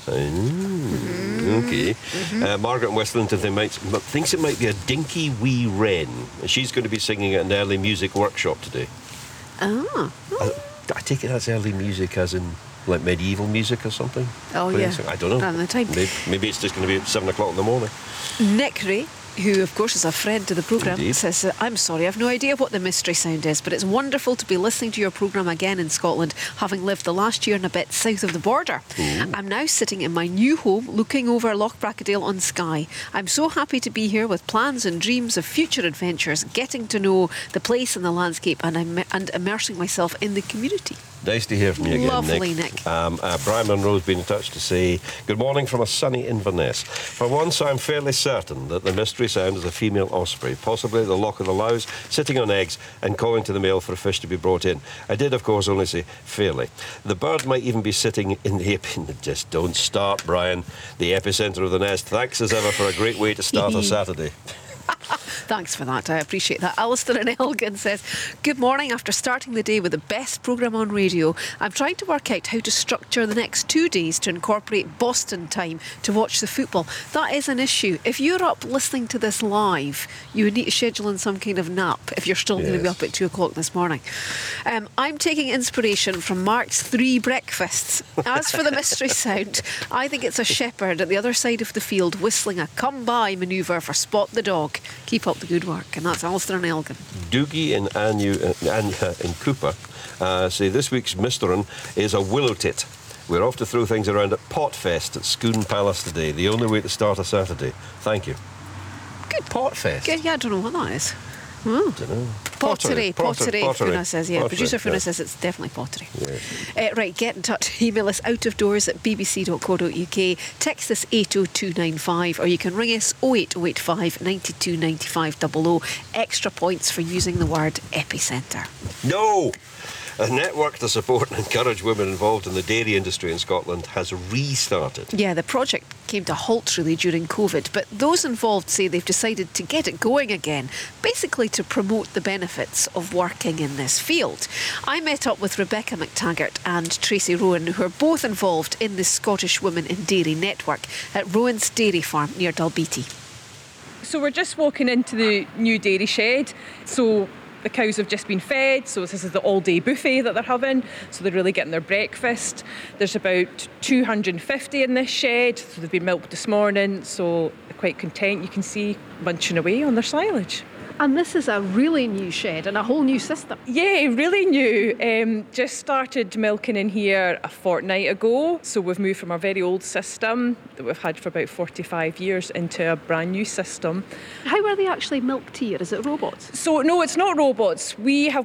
Okay. Margaret in Westlinton thinks it might be a dinky wee wren. She's going to be singing at an early music workshop today. Oh. I take it that's early music as in like medieval music or something? Oh, yeah. I don't know. Around the time. Maybe it's just going to be at 7 o'clock in the morning. Nick Ray, who of course is a friend to the programme, Indeed. says, I'm sorry, I've no idea what the mystery sound is, but it's wonderful to be listening to your programme again in Scotland, having lived the last year and a bit south of the border. I'm now sitting in my new home looking over Loch Bracadale on Skye. I'm so happy to be here with plans and dreams of future adventures, getting to know the place and the landscape and immersing myself in the community. Nice to hear from you again, Lovely, Nick. Brian Monroe's been in touch to say, good morning from a sunny Inverness. For once, I'm fairly certain that the mystery sound is a female osprey, possibly the Loch of the Lows, sitting on eggs and calling to the male for a fish to be brought in. I did, of course, only say fairly. The bird might even be sitting in the just don't start, Brian. The epicentre of the nest. Thanks as ever for a great way to start a Saturday. Thanks for that, I appreciate that. Alistair in Elgin says, good morning. After starting the day with the best programme on radio, I'm trying to work out how to structure the next 2 days to incorporate Boston time to watch the football. That is an issue. If you're up listening to this live, you would need to schedule in some kind of nap if you're still going to be up at 2 o'clock this morning. I'm taking inspiration from Mark's 3 breakfasts. As for the mystery sound, I think it's a shepherd at the other side of the field whistling a come-by manoeuvre for Spot the dog. Keep up the good work. And that's Alistair and Elgin. Doogie and Anya in Cooper say this week's Misterin is a willow tit. We're off to throw things around at Potfest at Scone Palace today. The only way to start a Saturday. Thank you. Good. Potfest? Good, yeah, I don't know what that is. Oh. Don't know. Pottery. Funa says, yeah. Pottery, Producer Funa says it's definitely pottery. Right, get in touch. Email us outofdoors@bbc.co.uk. Text us 80295, or you can ring us 08085 92 95 00. Extra points for using the word epicentre. No! A network to support and encourage women involved in the dairy industry in Scotland has restarted. Yeah, the project came to a halt really during COVID, but those involved say they've decided to get it going again, basically to promote the benefits of working in this field. I met up with Rebecca McTaggart and Tracy Rowan, who are both involved in the Scottish Women in Dairy network at Rowan's Dairy Farm near Dalbeattie. So we're just walking into the new dairy shed. So the cows have just been fed, so this is the all-day buffet that they're having, so they're really getting their breakfast. There's about 250 in this shed, so they've been milked this morning, so they're quite content. You can see munching away on their silage. And this is a really new shed and a whole new system. Yeah, really new. Just started milking in here a fortnight ago. So we've moved from our very old system that we've had for about 45 years into a brand new system. How are they actually milked here? Is it robots? So no, it's not robots. We have